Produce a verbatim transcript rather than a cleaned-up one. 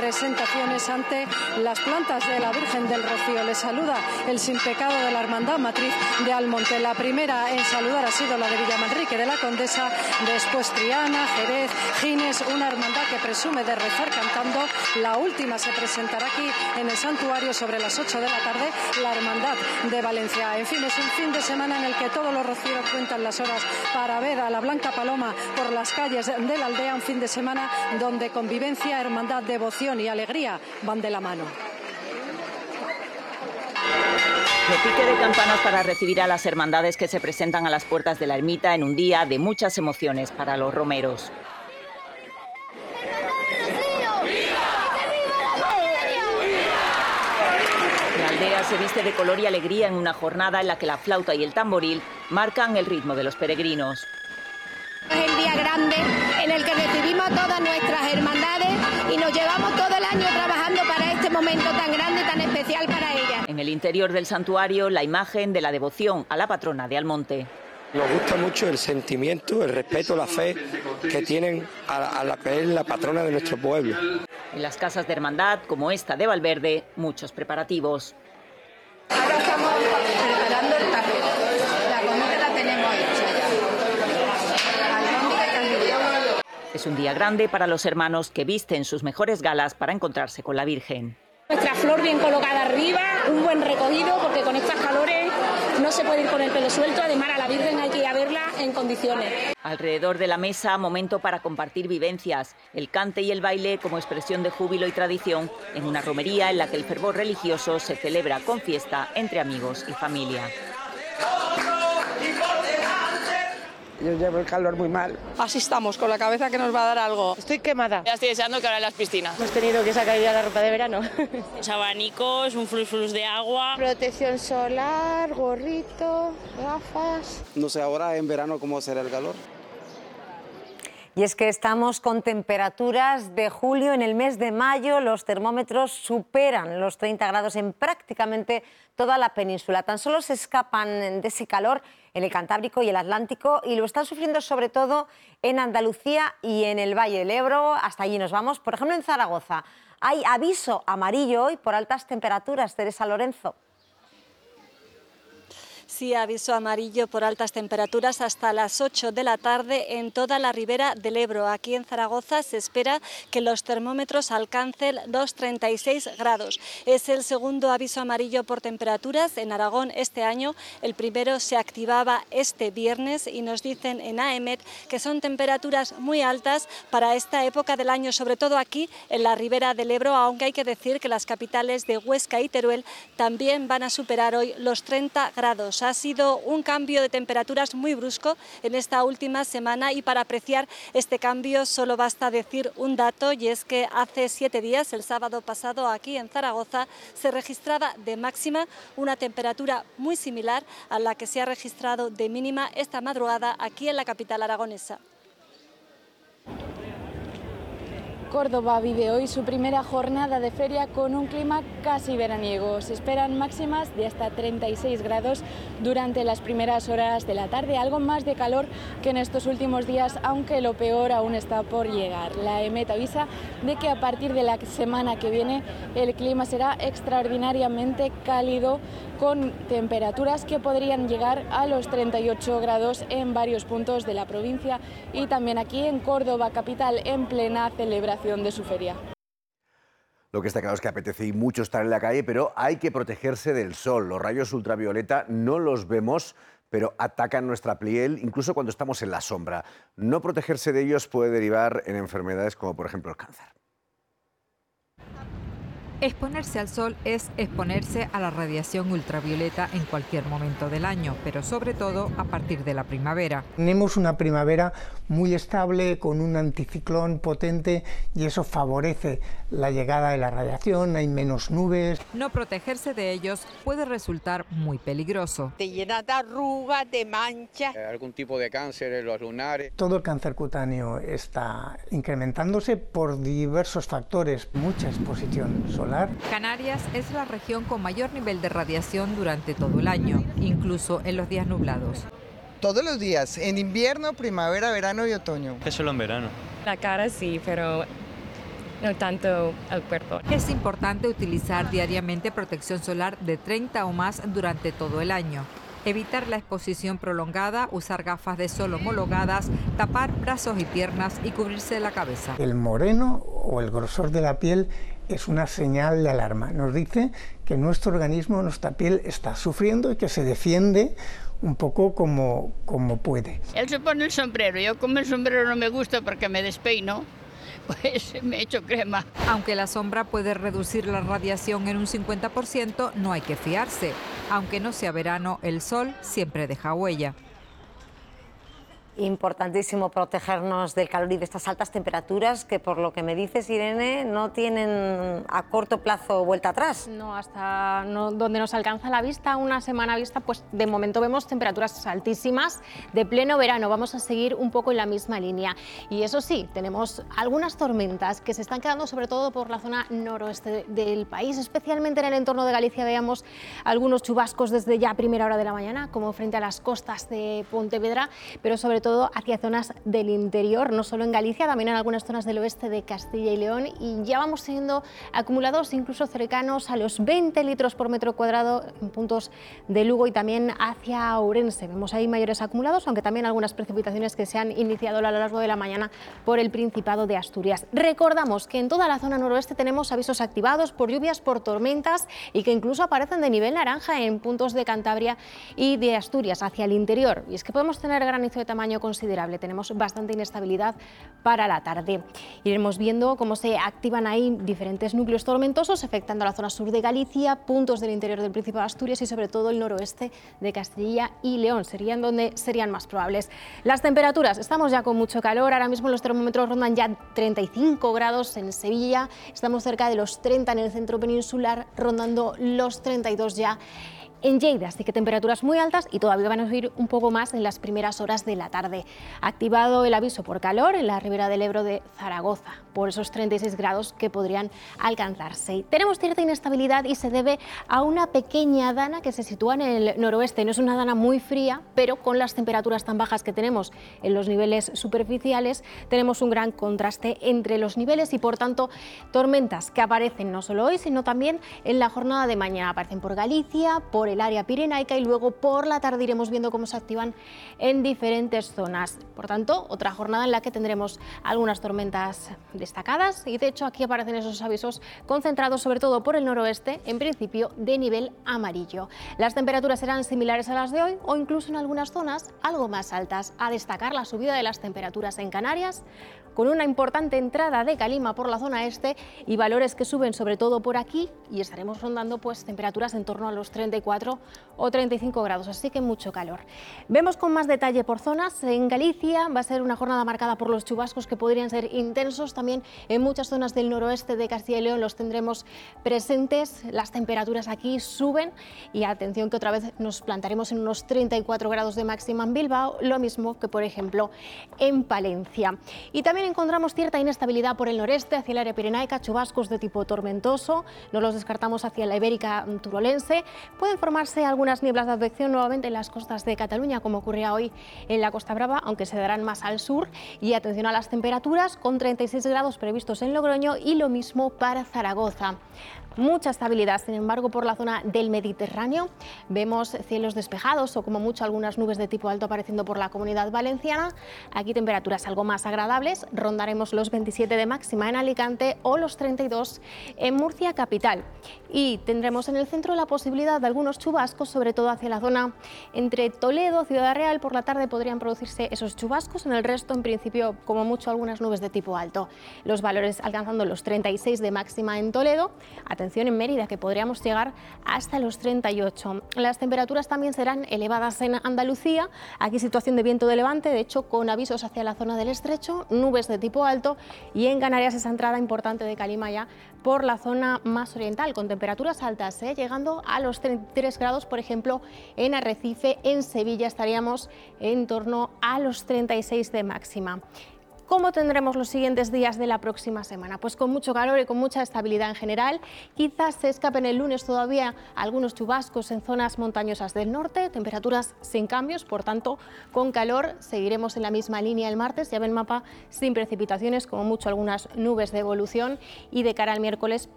presentaciones ante las plantas de la Virgen del Rocío. Les saluda el Sin Pecado de la Hermandad Matriz de Almonte. La primera en saludar ha sido la de Villamanrique de la Condesa, después Triana, Jerez, Gines, una hermandad que presume de rezar cantando. La última se presentará aquí en el santuario sobre las ocho de la tarde, la Hermandad de Valencia. En fin, es un fin de semana en el que todos los rocieros cuentan las horas para ver a la Blanca Paloma por las calles de la aldea, un fin de semana donde convivencia, hermandad, devoción y alegría van de la mano. Repique de campanas para recibir a las hermandades que se presentan a las puertas de la ermita en un día de muchas emociones para los romeros. La aldea se viste de color y alegría en una jornada en la que la flauta y el tamboril marcan el ritmo de los peregrinos. Es el día grande en el que recibimos a todas nuestras hermandades y nos llevamos todo el año trabajando para este momento tan grande, tan especial para ellas. En el interior del santuario, la imagen de la devoción a la patrona de Almonte. Nos gusta mucho el sentimiento, el respeto, la fe que tienen a, a la que es la patrona de nuestro pueblo. En las casas de hermandad, como esta de Valverde, muchos preparativos. Ahora estamos preparando el tapete. La comida la tenemos hecha ya. Es un día grande para los hermanos que visten sus mejores galas para encontrarse con la Virgen. Nuestra flor bien colocada arriba, un buen recogido, porque con estas calores no se puede ir con el pelo suelto. Además, a la Virgen hay que ir a verla en condiciones. Alrededor de la mesa, momento para compartir vivencias, el cante y el baile como expresión de júbilo y tradición en una romería en la que el fervor religioso se celebra con fiesta entre amigos y familia. Yo llevo el calor muy mal. Así estamos, con la cabeza que nos va a dar algo. Estoy quemada. Ya estoy deseando que ahora en las piscinas. Hemos tenido que sacar ya la ropa de verano. Los abanicos, un flux flux de agua. Protección solar, gorrito, gafas. No sé ahora en verano cómo será el calor. Y es que estamos con temperaturas de julio. En el mes de mayo los termómetros superan los treinta grados en prácticamente toda la península. Tan solo se escapan de ese calor en el Cantábrico y el Atlántico, y lo están sufriendo sobre todo en Andalucía y en el Valle del Ebro. Hasta allí nos vamos. Por ejemplo, en Zaragoza hay aviso amarillo hoy por altas temperaturas. Teresa Lorenzo. Sí, aviso amarillo por altas temperaturas hasta las ocho de la tarde en toda la ribera del Ebro. Aquí en Zaragoza se espera que los termómetros alcancen los treinta y seis grados. Es el segundo aviso amarillo por temperaturas en Aragón este año. El primero se activaba este viernes y nos dicen en AEMET que son temperaturas muy altas para esta época del año, sobre todo aquí en la ribera del Ebro, aunque hay que decir que las capitales de Huesca y Teruel también van a superar hoy los treinta grados. Ha sido un cambio de temperaturas muy brusco en esta última semana, y para apreciar este cambio solo basta decir un dato, y es que hace siete días, el sábado pasado, aquí en Zaragoza se registraba de máxima una temperatura muy similar a la que se ha registrado de mínima esta madrugada aquí en la capital aragonesa. Córdoba vive hoy su primera jornada de feria con un clima casi veraniego. Se esperan máximas de hasta treinta y seis grados durante las primeras horas de la tarde, algo más de calor que en estos últimos días, aunque lo peor aún está por llegar. La EMET avisa de que a partir de la semana que viene el clima será extraordinariamente cálido, con temperaturas que podrían llegar a los treinta y ocho grados en varios puntos de la provincia, y también aquí en Córdoba capital en plena celebración de su feria. Lo que está claro es que apetece y mucho estar en la calle, pero hay que protegerse del sol. Los rayos ultravioleta no los vemos, pero atacan nuestra piel incluso cuando estamos en la sombra. No protegerse de ellos puede derivar en enfermedades como por ejemplo el cáncer. Exponerse al sol es exponerse a la radiación ultravioleta en cualquier momento del año, pero sobre todo a partir de la primavera. Tenemos una primavera muy estable, con un anticiclón potente, y eso favorece la llegada de la radiación, hay menos nubes. No protegerse de ellos puede resultar muy peligroso. Te llena de arrugas, de manchas. Algún tipo de cáncer en los lunares. Todo el cáncer cutáneo está incrementándose por diversos factores, mucha exposición solar. Canarias es la región con mayor nivel de radiación durante todo el año, incluso en los días nublados. Todos los días, en invierno, primavera, verano y otoño. Es solo en verano. La cara sí, pero no tanto el cuerpo. Es importante utilizar diariamente protección solar de treinta o más durante todo el año. Evitar la exposición prolongada, usar gafas de sol homologadas, tapar brazos y piernas y cubrirse la cabeza. El moreno o el grosor de la piel es una señal de alarma. Nos dice que nuestro organismo, nuestra piel está sufriendo y que se defiende un poco como, como puede. Él se pone el sombrero. Yo como el sombrero no me gusta porque me despeino, pues me echo crema. Aunque la sombra puede reducir la radiación en un cincuenta por ciento, no hay que fiarse. Aunque no sea verano, el sol siempre deja huella. Importantísimo protegernos del calor y de estas altas temperaturas que, por lo que me dices, Irene, no tienen a corto plazo vuelta atrás. No, hasta no, donde nos alcanza la vista, una semana vista, pues de momento vemos temperaturas altísimas de pleno verano. Vamos a seguir un poco en la misma línea. Y eso sí, tenemos algunas tormentas que se están quedando sobre todo por la zona noroeste del país, especialmente en el entorno de Galicia. Veamos algunos chubascos desde ya primera hora de la mañana, como frente a las costas de Pontevedra, pero sobre todo hacia zonas del interior, no solo en Galicia, también en algunas zonas del oeste de Castilla y León, y ya vamos teniendo acumulados incluso cercanos a los veinte litros por metro cuadrado en puntos de Lugo y también hacia Ourense. Vemos ahí mayores acumulados, aunque también algunas precipitaciones que se han iniciado a lo largo de la mañana por el Principado de Asturias. Recordamos que en toda la zona noroeste tenemos avisos activados por lluvias, por tormentas, y que incluso aparecen de nivel naranja en puntos de Cantabria y de Asturias hacia el interior. Y es que podemos tener granizo de tamaño considerable, tenemos bastante inestabilidad para la tarde. Iremos viendo cómo se activan ahí diferentes núcleos tormentosos afectando a la zona sur de Galicia, puntos del interior del Principado de Asturias y sobre todo el noroeste de Castilla y León, serían donde serían más probables. Las temperaturas, estamos ya con mucho calor, ahora mismo los termómetros rondan ya treinta y cinco grados en Sevilla, estamos cerca de los treinta en el centro peninsular, rondando los treinta y dos ya en Lleida, así que temperaturas muy altas y todavía van a subir un poco más en las primeras horas de la tarde. Activado el aviso por calor en la ribera del Ebro de Zaragoza, por esos treinta y seis grados que podrían alcanzarse. Y tenemos cierta inestabilidad y se debe a una pequeña dana que se sitúa en el noroeste. No es una dana muy fría, pero con las temperaturas tan bajas que tenemos en los niveles superficiales, tenemos un gran contraste entre los niveles y, por tanto, tormentas que aparecen no solo hoy, sino también en la jornada de mañana. Aparecen por Galicia, por el área pirenaica y luego por la tarde iremos viendo cómo se activan en diferentes zonas. Por tanto, otra jornada en la que tendremos algunas tormentas destacadas y de hecho aquí aparecen esos avisos concentrados sobre todo por el noroeste, en principio de nivel amarillo. Las temperaturas serán similares a las de hoy o incluso en algunas zonas algo más altas. A destacar la subida de las temperaturas en Canarias, con una importante entrada de calima por la zona este y valores que suben sobre todo por aquí, y estaremos rondando pues temperaturas en torno a los treinta y cuatro o treinta y cinco grados, así que mucho calor. Vemos con más detalle por zonas. En Galicia va a ser una jornada marcada por los chubascos que podrían ser intensos, también en muchas zonas del noroeste de Castilla y León los tendremos presentes. Las temperaturas aquí suben y atención que otra vez nos plantaremos en unos treinta y cuatro grados de máxima en Bilbao, lo mismo que por ejemplo en Palencia. Y también encontramos cierta inestabilidad por el noreste, hacia el área pirenaica, chubascos de tipo tormentoso, no los descartamos hacia la ibérica turolense. Pueden formarse algunas nieblas de advección nuevamente en las costas de Cataluña, como ocurría hoy en la Costa Brava, aunque se darán más al sur. Y atención a las temperaturas, con treinta y seis grados previstos en Logroño y lo mismo para Zaragoza. Mucha estabilidad, sin embargo, por la zona del Mediterráneo. Vemos cielos despejados o como mucho algunas nubes de tipo alto apareciendo por la Comunidad Valenciana. Aquí temperaturas algo más agradables, rondaremos los veintisiete de máxima en Alicante o los treinta y dos en Murcia capital. Y tendremos en el centro la posibilidad de algunos chubascos, sobre todo hacia la zona entre Toledo, Ciudad Real. Por la tarde podrían producirse esos chubascos, en el resto en principio como mucho algunas nubes de tipo alto. Los valores alcanzando los treinta y seis de máxima en Toledo. Atención en Mérida, que podríamos llegar hasta los treinta y ocho. Las temperaturas también serán elevadas en Andalucía, aquí situación de viento de levante, de hecho con avisos hacia la zona del estrecho, nubes de tipo alto, y en Canarias esa entrada importante de calima ya por la zona más oriental, con temperaturas altas, ¿eh? llegando a los treinta y tres grados, por ejemplo, en Arrecife. En Sevilla estaríamos en torno a los treinta y seis de máxima. ¿Cómo tendremos los siguientes días de la próxima semana? Pues con mucho calor y con mucha estabilidad en general. Quizás se escapen el lunes todavía algunos chubascos en zonas montañosas del norte, temperaturas sin cambios, por tanto, con calor. Seguiremos en la misma línea el martes, ya ven mapa, sin precipitaciones, como mucho algunas nubes de evolución, y de cara al miércoles